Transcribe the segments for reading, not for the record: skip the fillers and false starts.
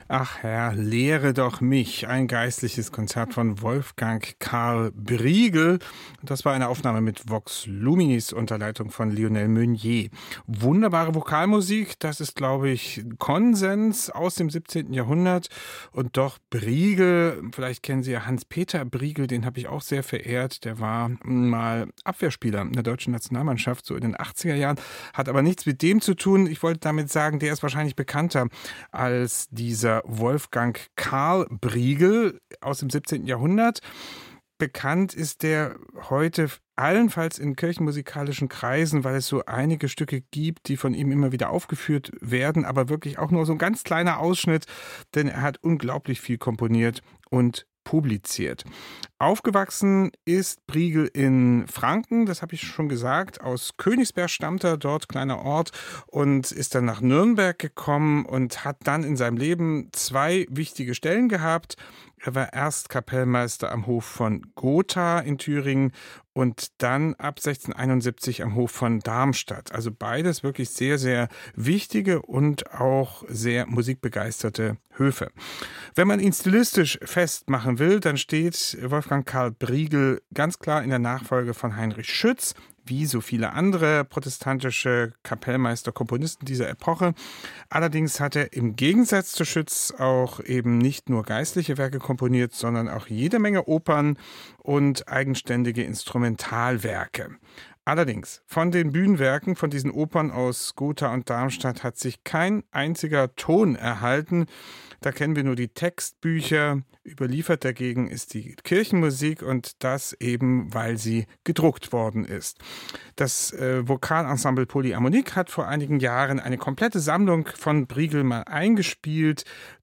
Ach Herr, lehre doch mich. Ein geistliches Konzert von Wolfgang Karl Briegel. Das war eine Aufnahme mit Vox Luminis unter Leitung von Lionel Meunier. Wunderbare Vokalmusik, das ist, glaube ich, Konsens aus dem 17. Jahrhundert. Und doch Briegel, vielleicht kennen Sie ja Hans-Peter Briegel, den habe ich auch sehr verehrt. Der war mal Abwehrspieler in der deutschen Nationalmannschaft, so in den 80er Jahren. Hat aber nichts mit dem zu tun. Ich wollte damit sagen, der ist wahrscheinlich bekannter als dieser Wolfgang Karl Briegel aus dem 17. Jahrhundert. Bekannt ist der heute allenfalls in kirchenmusikalischen Kreisen, weil es so einige Stücke gibt, die von ihm immer wieder aufgeführt werden, aber wirklich auch nur so ein ganz kleiner Ausschnitt, denn er hat unglaublich viel komponiert und publiziert. Aufgewachsen ist Briegel in Franken, das habe ich schon gesagt. Aus Königsberg stammt er, dort kleiner Ort, und ist dann nach Nürnberg gekommen und hat dann in seinem Leben zwei wichtige Stellen gehabt. Er war erst Kapellmeister am Hof von Gotha in Thüringen und dann ab 1671 am Hof von Darmstadt. Also beides wirklich sehr, sehr wichtige und auch sehr musikbegeisterte Höfe. Wenn man ihn stilistisch festmachen will, dann steht Wolfgang Karl Briegel ganz klar in der Nachfolge von Heinrich Schütz, wie so viele andere protestantische Kapellmeister, Komponisten dieser Epoche. Allerdings hat er im Gegensatz zu Schütz auch eben nicht nur geistliche Werke komponiert, sondern auch jede Menge Opern und eigenständige Instrumentalwerke. Allerdings, von den Bühnenwerken, von diesen Opern aus Gotha und Darmstadt hat sich kein einziger Ton erhalten. Da kennen wir nur die Textbücher. Überliefert dagegen ist die Kirchenmusik, und das eben, weil sie gedruckt worden ist. Das Vokalensemble Polyharmonik hat vor einigen Jahren eine komplette Sammlung von Briegel mal eingespielt.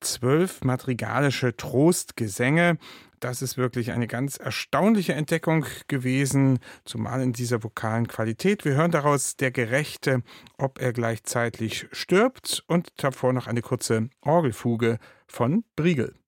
12 madrigalische Trostgesänge. Das ist wirklich eine ganz erstaunliche Entdeckung gewesen, zumal in dieser vokalen Qualität. Wir hören daraus Der Gerechte, ob er gleichzeitig stirbt, und davor noch eine kurze Orgelfuge von Briegel.